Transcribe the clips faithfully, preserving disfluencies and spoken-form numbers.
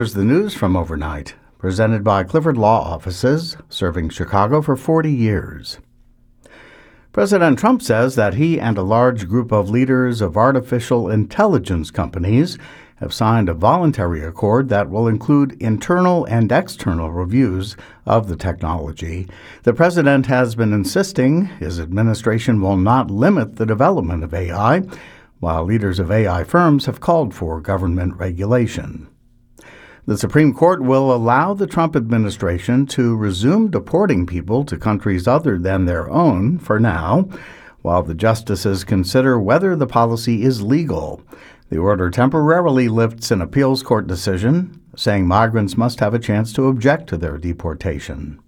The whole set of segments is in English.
Here's the news from overnight, presented by Clifford Law Offices, serving Chicago for forty years. President Trump says that he and a large group of leaders of artificial intelligence companies have signed a voluntary accord that will include internal and external reviews of the technology. The president has been insisting his administration will not limit the development of A I, while leaders of A I firms have called for government regulation. The Supreme Court will allow the Trump administration to resume deporting people to countries other than their own for now, while the justices consider whether the policy is legal. The order temporarily lifts an appeals court decision, saying migrants must have a chance to object to their deportation.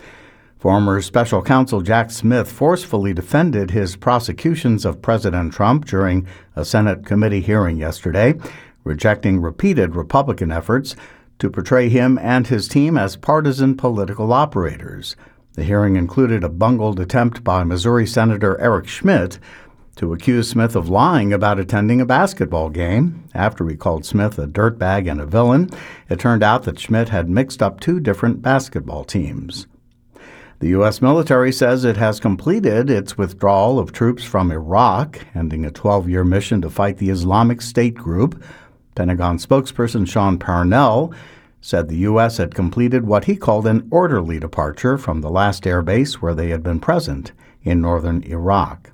Former special counsel Jack Smith forcefully defended his prosecutions of President Trump during a Senate committee hearing yesterday, rejecting repeated Republican efforts to portray him and his team as partisan political operators. The hearing included a bungled attempt by Missouri Senator Eric Schmitt to accuse Smith of lying about attending a basketball game. After he called Smith a dirtbag and a villain, it turned out that Schmitt had mixed up two different basketball teams. The U S military says it has completed its withdrawal of troops from Iraq, ending a twelve-year mission to fight the Islamic State group. Pentagon spokesperson Sean Parnell said the U S had completed what he called an orderly departure from the last air base where they had been present in northern Iraq.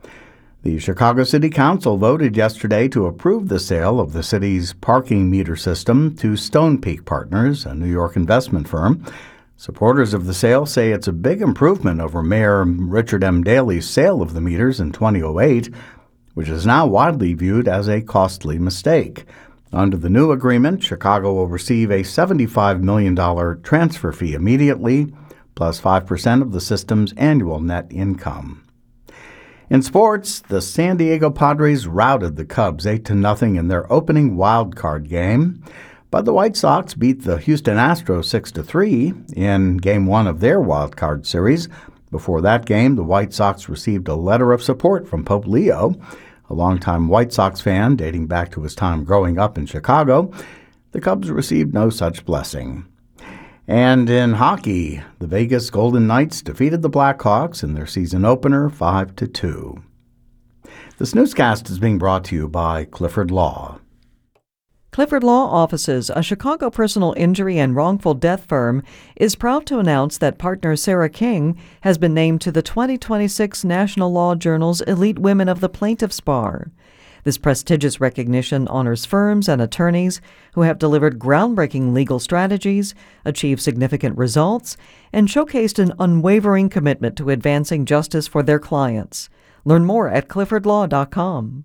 The Chicago City Council voted yesterday to approve the sale of the city's parking meter system to Stonepeak Partners, a New York investment firm. Supporters of the sale say it's a big improvement over Mayor Richard M. Daley's sale of the meters in two thousand eight, which is now widely viewed as a costly mistake. Under the new agreement, Chicago will receive a seventy-five million dollars transfer fee immediately, plus five percent of the system's annual net income. In sports, the San Diego Padres routed the Cubs eight to nothing in their opening wild card game, but the White Sox beat the Houston Astros six to three in Game one of their wild card series. Before that game, the White Sox received a letter of support from Pope Leo, a longtime White Sox fan dating back to his time growing up in Chicago. The Cubs received no such blessing. And in hockey, the Vegas Golden Knights defeated the Blackhawks in their season opener five to two. This newscast is being brought to you by Clifford Law. Clifford Law Offices, a Chicago personal injury and wrongful death firm, is proud to announce that partner Sarah King has been named to the twenty twenty-six National Law Journal's Elite Women of the Plaintiffs Bar. This prestigious recognition honors firms and attorneys who have delivered groundbreaking legal strategies, achieved significant results, and showcased an unwavering commitment to advancing justice for their clients. Learn more at clifford law dot com.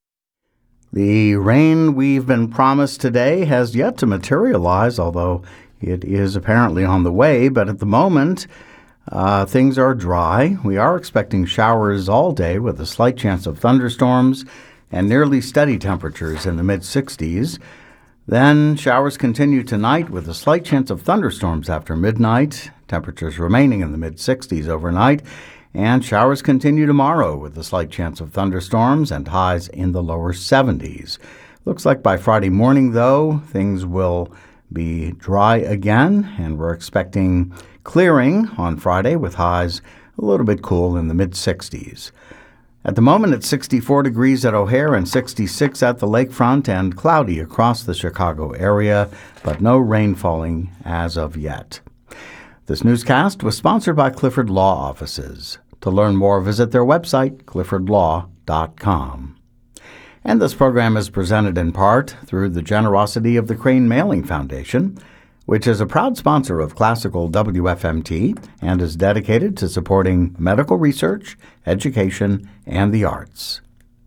The rain we've been promised today has yet to materialize, although it is apparently on the way. But at the moment, uh, things are dry. We are expecting showers all day with a slight chance of thunderstorms and nearly steady temperatures in the mid sixties. Then showers continue tonight with a slight chance of thunderstorms after midnight, temperatures remaining in the mid sixties overnight. And showers continue tomorrow with a slight chance of thunderstorms and highs in the lower seventies. Looks like by Friday morning, though, things will be dry again, and we're expecting clearing on Friday with highs a little bit cool in the mid sixties. At the moment, it's sixty-four degrees at O'Hare and sixty-six at the lakefront and cloudy across the Chicago area, but no rain falling as of yet. This newscast was sponsored by Clifford Law Offices. To learn more, visit their website, clifford law dot com. And this program is presented in part through the generosity of the Crane Mailing Foundation, which is a proud sponsor of Classical W F M T and is dedicated to supporting medical research, education, and the arts.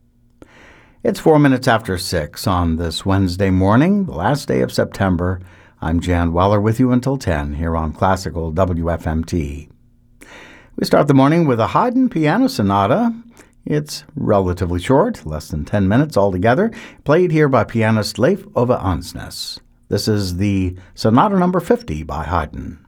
It's four minutes after six on this Wednesday morning, the last day of September. I'm Jan Weller with you until ten here on Classical W F M T. We start the morning with a Haydn piano sonata. It's relatively short, less than ten minutes altogether, played here by pianist Leif Ove Ansnes. This is the Sonata number fifty by Haydn.